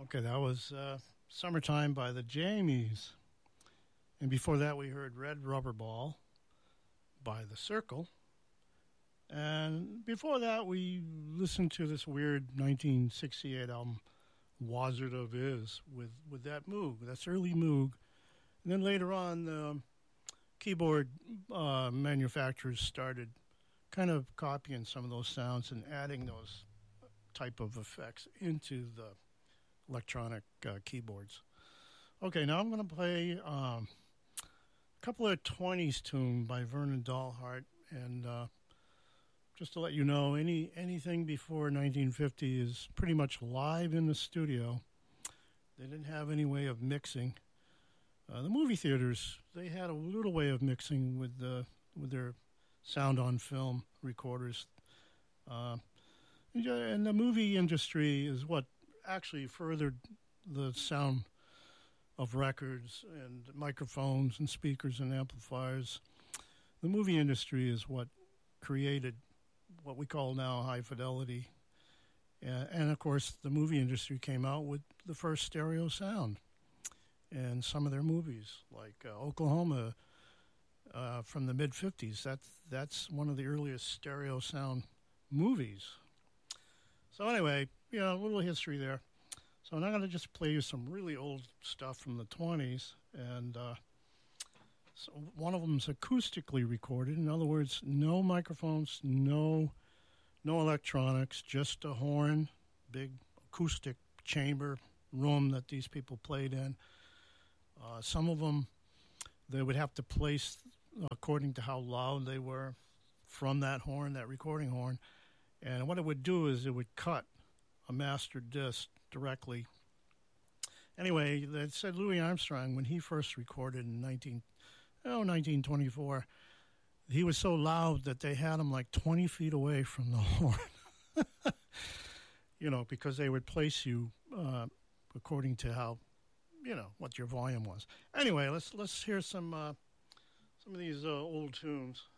Okay, that was Summertime by the Jamies. And before that, we heard Red Rubber Ball by The Circle. And before that, we listened to this weird 1968 album, Wazard of Is, with that Moog. That's early Moog. And then later on, the keyboard manufacturers started kind of copying some of those sounds and adding those type of effects into the electronic keyboards. Okay, now I'm going to play a couple of 20s tunes by Vernon Dalhart, and just to let you know, anything before 1950 is pretty much live in the studio. They didn't have any way of mixing. The movie theaters, they had a little way of mixing with their sound on film recorders. And the movie industry is what actually furthered the sound of records and microphones and speakers and amplifiers. The movie industry is what created what we call now high fidelity. And of course, the movie industry came out with the first stereo sound in some of their movies, like Oklahoma from the mid-50s. That's one of the earliest stereo sound movies. So anyway, a little history there. So now I'm going to just play you some really old stuff from the 20s. And so one of them is acoustically recorded. In other words, no microphones, no electronics, just a horn, big acoustic chamber room that these people played in. Some of them, they would have to place according to how loud they were from that horn, that recording horn. And what it would do is it would cut a master disc directly. Anyway, they said Louis Armstrong, when he first recorded in 1924, he was so loud that they had him like 20 feet away from the horn. Because they would place you according to how, what your volume was. Anyway, let's hear some of these old tunes.